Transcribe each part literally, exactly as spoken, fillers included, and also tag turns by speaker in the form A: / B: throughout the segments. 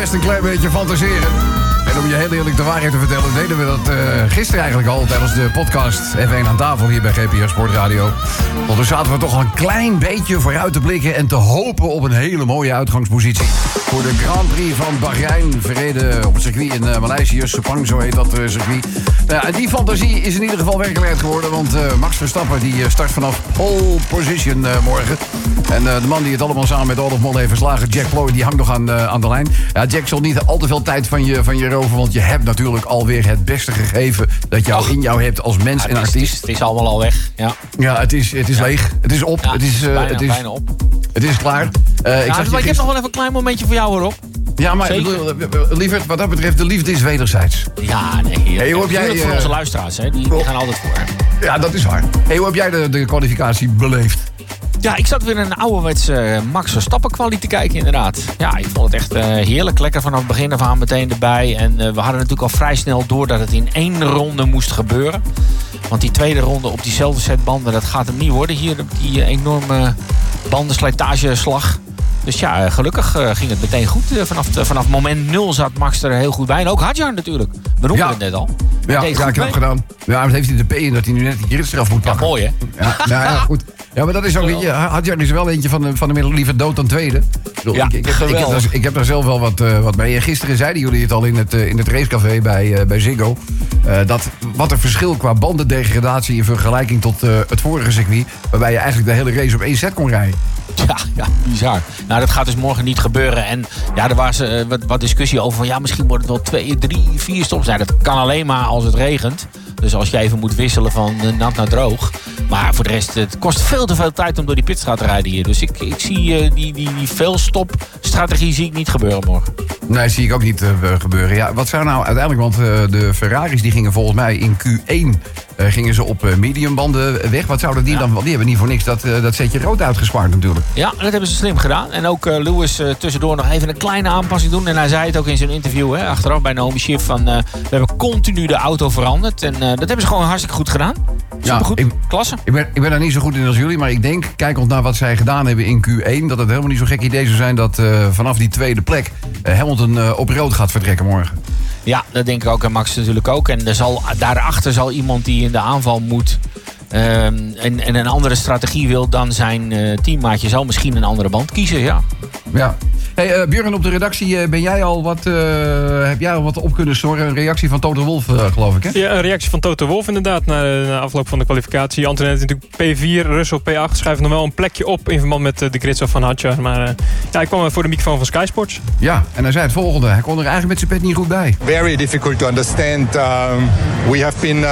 A: Best een klein beetje fantaseren. En om je heel eerlijk de waarheid te vertellen, deden we dat uh, gisteren eigenlijk al tijdens de podcast F één aan tafel hier bij G P R Sportradio. Want toen zaten we toch al een klein beetje vooruit te blikken en te hopen op een hele mooie uitgangspositie. Voor de Grand Prix van Bahrein, verreden op het circuit in uh, Maleisië, Sepang, zo heet dat uh, circuit. Nou ja, en die fantasie is in ieder geval werkelijkheid geworden, want uh, Max Verstappen die start vanaf pole position uh, morgen. En uh, de man die het allemaal samen met Olaf Mol heeft verslagen, Jack Ploy, die hangt nog aan, uh, aan de lijn. Ja, Jack zal niet al te veel tijd van je, van je roven, want je hebt natuurlijk alweer het beste gegeven dat jou in jou hebt als mens
B: ja,
A: en
B: het is,
A: artiest.
B: Het is, het is allemaal al weg, ja.
A: Ja, het is, het is
B: ja.
A: leeg. Het is op.
B: Ja,
A: het is, uh,
B: bijna,
A: het is,
B: bijna op.
A: Het is klaar. Uh,
B: Ja,
A: ik, zag
B: maar ik heb nog wel even een klein momentje voor jou, hoor.
A: Ja, maar lieverd, wat dat betreft, de liefde is wederzijds.
B: Ja, nee. Hier.
A: Hey, hoe heb jij,
B: voor
A: uh,
B: onze luisteraars, hè? Die, die gaan altijd voor.
A: Ja, dat is waar. Hey, hoe heb jij de, de kwalificatie beleefd?
B: Ja, ik zat weer in een ouderwetse uh, Max Verstappen kwalie te kijken, inderdaad. Ja, ik vond het echt uh, heerlijk. Lekker vanaf het begin af aan meteen erbij. En uh, we hadden natuurlijk al vrij snel door dat het in één ronde moest gebeuren. Want die tweede ronde op diezelfde set banden, dat gaat hem niet worden. Hier op die uh, enorme bandenslijtageslag. Dus ja, gelukkig uh, ging het meteen goed. Uh, vanaf, uh, vanaf moment nul zat Max er heel goed bij. En ook Hadjar natuurlijk. We noemden
A: ja.
B: het net al.
A: Ja, ja knap mee. gedaan. Ja, maar heeft hij de P in dat hij nu net die gridstraf moet pakken.
B: Ja, mooi hè?
A: Ja, nou, ja, goed. Ja, maar dat is ook, weet je, Hadjar is er wel eentje van de, van de middel liever dood dan tweede. Bedoel,
B: ja,
A: ik, ik, heb, ik, heb daar, ik heb daar zelf wel wat, uh, wat mee. Gisteren zeiden jullie het al in het, uh, in het racecafé bij, uh, bij Ziggo. Uh, dat wat een verschil qua bandendegradatie in vergelijking tot uh, het vorige circuit. Waarbij je eigenlijk de hele race op één set kon rijden.
B: Ja, ja, bizar. Nou, dat gaat dus morgen niet gebeuren. En ja, er was uh, wat, wat discussie over van ja, misschien wordt het wel twee, drie, vier stops. Nou, dat kan alleen maar als het regent. Dus als je even moet wisselen van uh, nat naar droog. Maar voor de rest, het kost veel te veel tijd om door die pitstraat te rijden hier. Dus ik, ik zie uh, die, die, die veelstop-strategie zie ik niet gebeuren morgen.
A: Nee, zie ik ook niet uh, gebeuren. Ja, wat zou nou uiteindelijk, want uh, de Ferraris die gingen volgens mij in Q één uh, gingen ze op uh, mediumbanden weg. Wat zouden die ja. dan, want die hebben niet voor niks dat, uh, dat setje rood uitgespaard natuurlijk.
B: Ja, dat hebben ze slim gedaan. En ook uh, Lewis uh, tussendoor nog even een kleine aanpassing doen. En hij zei het ook in zijn interview, hè, achteraf bij Naomi Schiff, van uh, we hebben continu de auto veranderd. En uh, dat hebben ze gewoon hartstikke goed gedaan. Supergoed,
A: ja, ik,
B: klasse.
A: Ik ben, ik ben daar niet zo goed in als jullie, maar ik denk, kijkend naar wat zij gedaan hebben in Q één, dat het helemaal niet zo'n gek idee zou zijn dat uh, vanaf die tweede plek uh, Hamilton uh, op rood gaat vertrekken morgen.
B: Ja, dat denk ik ook. En Max natuurlijk ook. En er zal, daarachter zal iemand die in de aanval moet uh, en, en een andere strategie wil dan zijn uh, teammaatje, zal misschien een andere band kiezen, ja.
A: Ja. Hey, uh, Björn, op de redactie uh, ben jij al wat, uh, heb jij al wat op kunnen storren? Een reactie van Toto Wolff, uh, geloof ik, hè?
C: Ja, een reactie van Toto Wolff inderdaad, na de afloop van de kwalificatie. Antoinette natuurlijk P vier, Russell P acht. Schuiven nog wel een plekje op in verband met uh, de gridstop van Hadjar. Maar uh, ja, ik kwam voor de microfoon van Sky Sports.
A: Ja, en hij zei het volgende. Hij kon er eigenlijk met zijn pet niet goed bij.
D: Very difficult to understand. Um, we have been uh,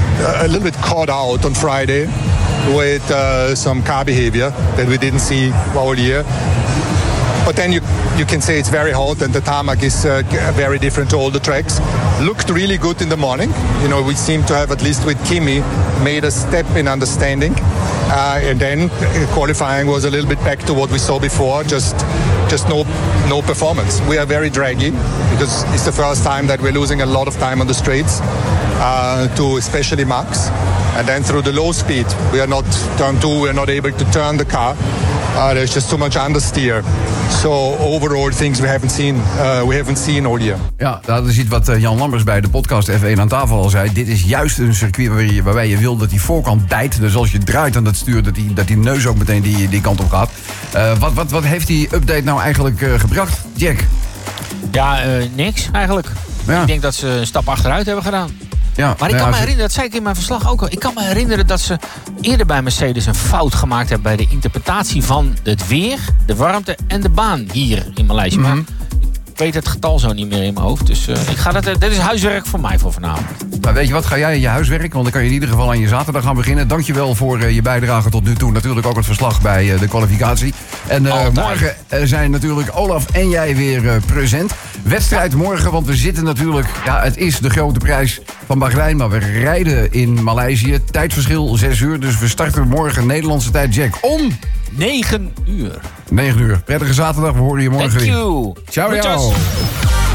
D: a little bit caught out on Friday with uh, some car behavior that we didn't see all year. But then you you can say it's very hot and the tarmac is uh, very different to all the tracks. Looked really good in the morning. You know, we seem to have, at least with Kimi, made a step in understanding. Uh, and then qualifying was a little bit back to what we saw before, just just no no performance. We are very draggy because it's the first time that we're losing a lot of time on the straights, uh, to especially Max. And then through the low speed, we are not, turn two, we're not able to turn the car. Uh, there's just too much understeer. So overall things we haven't seen, uh, we haven't seen all year.
A: Ja, dat is iets wat Jan Lambers bij de podcast F één aan tafel al zei. Dit is juist een circuit waarbij je, waarbij je wil dat die voorkant bijt. Dus als je draait aan dat stuur, dat die, dat die neus ook meteen die, die kant op gaat. Uh, wat, wat, wat heeft die update nou eigenlijk uh, gebracht, Jack?
B: Ja, uh, niks eigenlijk. Ja. Ik denk dat ze een stap achteruit hebben gedaan. Ja, maar ik kan ja, me herinneren, dat zei ik in mijn verslag ook al. Ik kan me herinneren dat ze eerder bij Mercedes een fout gemaakt hebben bij de interpretatie van het weer, de warmte en de baan hier in Maleisië. Mm-hmm. Maar ik weet het getal zo niet meer in mijn hoofd. Dus uh, ik ga dat, dit is huiswerk voor mij voor vanavond.
A: Nou, weet je wat, ga jij in je huiswerk? Want dan kan je in ieder geval aan je zaterdag gaan beginnen. Dankjewel voor uh, je bijdrage tot nu toe. Natuurlijk ook het verslag bij uh, de kwalificatie. En uh, morgen uh, zijn natuurlijk Olaf en jij weer uh, present. Wedstrijd morgen, want we zitten natuurlijk... Ja, het is de grote prijs van Bahrein, maar we rijden in Maleisië. Tijdverschil zes uur, dus we starten morgen Nederlandse tijd, Jack, om...
B: negen uur.
A: negen uur. Prettige zaterdag, we horen je morgen weer.
B: Thank you.
A: Ciao, ciao.